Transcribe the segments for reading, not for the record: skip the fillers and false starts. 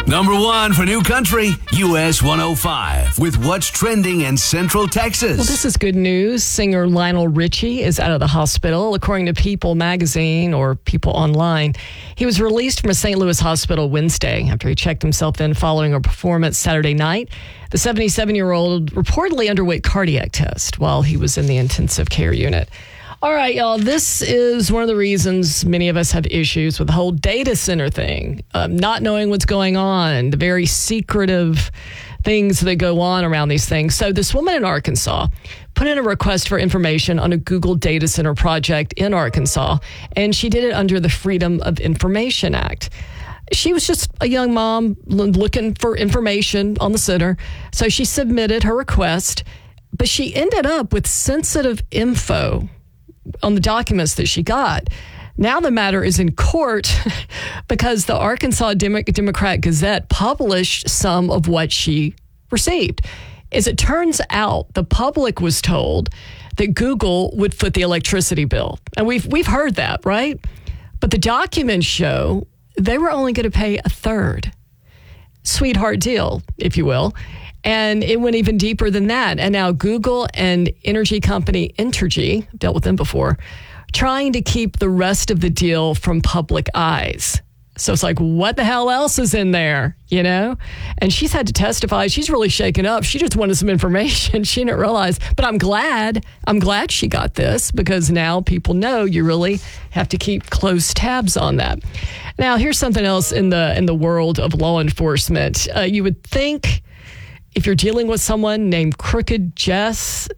Number 1 for New Country, US 105, with what's trending in Central Texas. Well, this is good news. Singer Lionel Richie is out of the hospital. According to People magazine or People Online, he was released from a St. Louis hospital Wednesday after he checked himself in following a performance Saturday night. The 77-year-old reportedly underwent cardiac test while he was in the intensive care unit. All right, y'all, this is one of the reasons many of us have issues with the whole data center thing, not knowing what's going on, the very secretive things that go on around these things. So this woman in Arkansas put in a request for information on a Google data center project in Arkansas, and she did it under the Freedom of Information Act. She was just a young mom looking for information on the center, so she submitted her request, but she ended up with sensitive info on the documents that she got. Now the matter is in court because the Arkansas Democrat Gazette published some of what she received. As it turns out, the public was told that Google would foot the electricity bill. And we've heard that, right? But the documents show they were only going to pay a third. Sweetheart deal, if you will. And it went even deeper than that. And now Google and energy company Entergy, dealt with them before, trying to keep the rest of the deal from public eyes. So it's like, what the hell else is in there, you know? And she's had to testify. She's really shaken up. She just wanted some information. She didn't realize. But I'm glad she got this because now people know you really have to keep close tabs on that. Now, here's something else in the world of law enforcement. You would think if you're dealing with someone named Crooked Jess,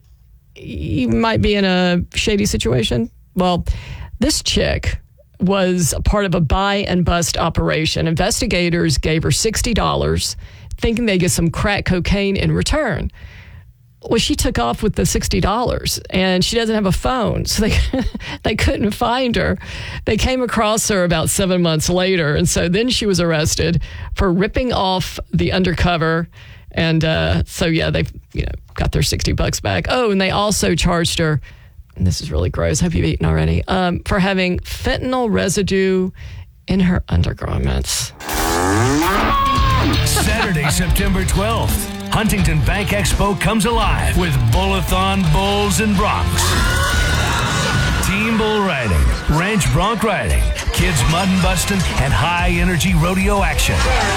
you might be in a shady situation. Well, this chick was a part of a buy and bust operation. Investigators gave her $60, thinking they'd get some crack cocaine in return. Well, she took off with the $60, and she doesn't have a phone, so they couldn't find her. They came across her about 7 months later, and so then she was arrested for ripping off the undercover. And they've got their $60 back. Oh, and they also charged her, and this is really gross, hope you've eaten already, for having fentanyl residue in her undergarments. Saturday, September 12th, Huntington Bank Expo comes alive with Bullathon Bulls and Broncs. Team bull riding, ranch bronc riding, kids mud and busting, and high-energy rodeo action.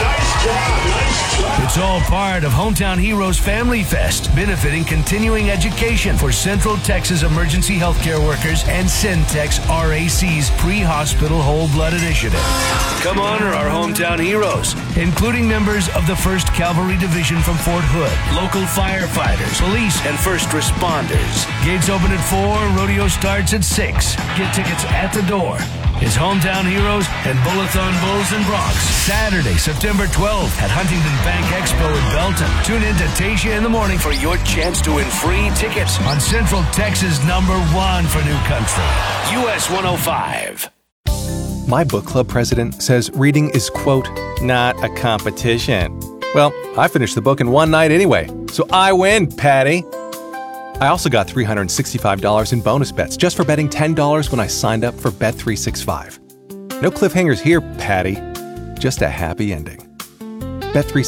It's all part of Hometown Heroes Family Fest, benefiting continuing education for Central Texas Emergency Healthcare Workers and Centex RAC's Pre-Hospital Whole Blood Initiative. Come honor our Hometown Heroes, including members of the 1st Cavalry Division from Fort Hood, local firefighters, police, and first responders. Gates open at 4, rodeo starts at 6. Get tickets at the door. It's Hometown Heroes and Bullathon Bulls and Broncs, Saturday, September 12th at Huntington Bank Expo in Belton. Tune in to Tasha in the Morning for your chance to win free tickets on Central Texas' number 1 for New Country, US 105. My book club president says reading is, quote, not a competition. Well, I finished the book in one night anyway, so I win, Patty. I also got $365 in bonus bets just for betting $10 when I signed up for Bet365. No cliffhangers here, Patty. Just a happy ending. Bet365.